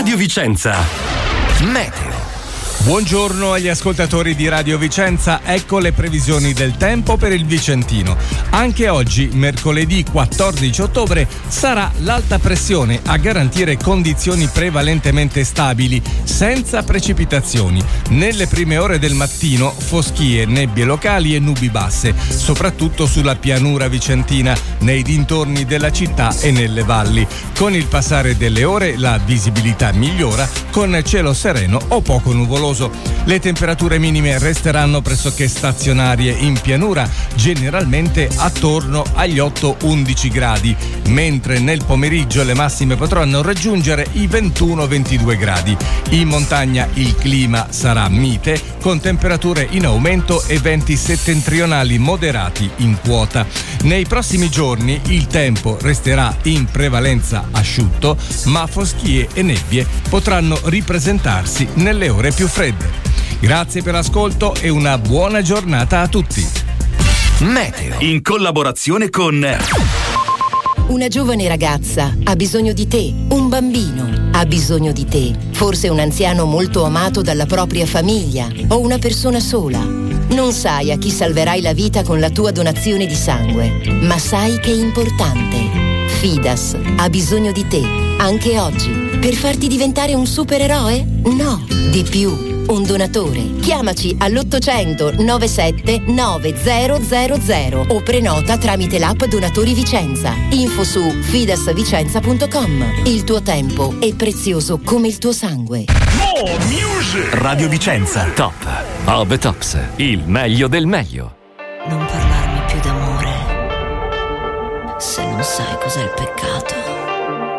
Radio Vicenza. Meteo. Buongiorno agli ascoltatori di Radio Vicenza, ecco le previsioni del tempo per il Vicentino. Anche oggi, mercoledì 14 ottobre, sarà l'alta pressione a garantire condizioni prevalentemente stabili, senza precipitazioni. Nelle prime ore del mattino, foschie, nebbie locali e nubi basse, soprattutto sulla pianura vicentina, nei dintorni della città e nelle valli. Con il passare delle ore, la visibilità migliora, con cielo sereno o poco nuvoloso. Le temperature minime resteranno pressoché stazionarie in pianura, generalmente attorno agli 8-11 gradi, mentre nel pomeriggio le massime potranno raggiungere i 21-22 gradi. In montagna il clima sarà mite, con temperature in aumento e venti settentrionali moderati in quota. Nei prossimi giorni il tempo resterà in prevalenza asciutto, ma foschie e nebbie potranno ripresentarsi nelle ore più fredde. Grazie per l'ascolto e una buona giornata a tutti. Meteo, in collaborazione con... Una giovane ragazza ha bisogno di te, un bambino ha bisogno di te, forse un anziano molto amato dalla propria famiglia o una persona sola. Non sai a chi salverai la vita con la tua donazione di sangue, ma sai che è importante. Fidas ha bisogno di te, anche oggi, per farti diventare un supereroe? No, di più. Un donatore. Chiamaci all'800 97 9000 o prenota tramite l'app Donatori Vicenza. Info su fidasvicenza.com. Il tuo tempo è prezioso come il tuo sangue. More music! Radio Vicenza. Top of the Tops. Il meglio del meglio. Non parlarmi più d'amore se non sai cos'è il peccato.